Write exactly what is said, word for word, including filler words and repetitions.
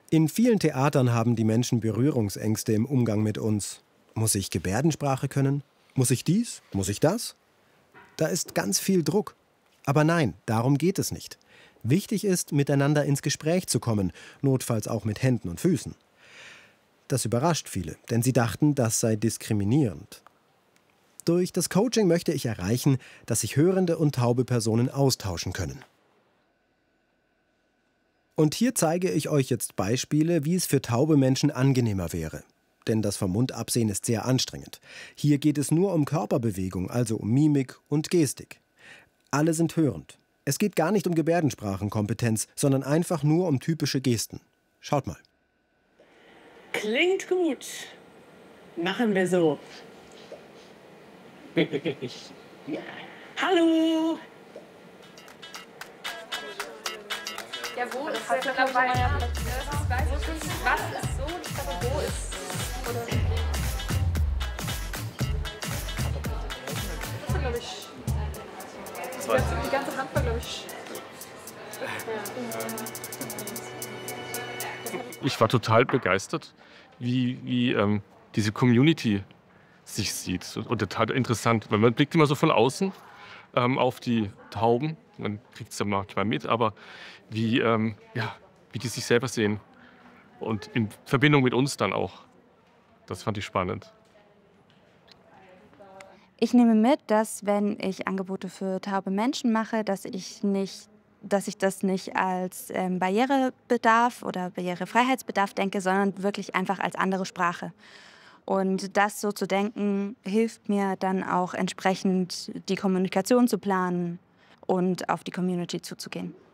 In vielen Theatern haben die Menschen Berührungsängste im Umgang mit uns. Muss ich Gebärdensprache können? Muss ich dies? Muss ich das? Da ist ganz viel Druck. Aber nein, darum geht es nicht. Wichtig ist, miteinander ins Gespräch zu kommen, notfalls auch mit Händen und Füßen. Das überrascht viele, denn sie dachten, das sei diskriminierend. Durch das Coaching möchte ich erreichen, dass sich hörende und taube Personen austauschen können. Und hier zeige ich euch jetzt Beispiele, wie es für taube Menschen angenehmer wäre. Denn das vom Mund absehen ist sehr anstrengend. Hier geht es nur um Körperbewegung, also um Mimik und Gestik. Alle sind hörend. Es geht gar nicht um Gebärdensprachenkompetenz, sondern einfach nur um typische Gesten. Schaut mal. Klingt gut. Machen wir so. Hallo. Ja, wo ist das mittlerweile? Was ist so, ich glaube, wo ist? Oder? Das war, glaube ich. Das war die ganze Hand war, glaube ich. Ich war total begeistert, wie, wie ähm, diese Community sich sieht. Und total interessant, weil man blickt immer so von außen ähm, auf die Tauben, man kriegt es ja manchmal mit, aber wie, ähm, ja, wie die sich selber sehen und in Verbindung mit uns dann auch. Das fand ich spannend. Ich nehme mit, dass wenn ich Angebote für taube Menschen mache, dass ich, nicht, dass ich das nicht als ähm, Barrierebedarf oder Barrierefreiheitsbedarf denke, sondern wirklich einfach als andere Sprache. Und das so zu denken, hilft mir dann auch entsprechend die Kommunikation zu planen und auf die Community zuzugehen.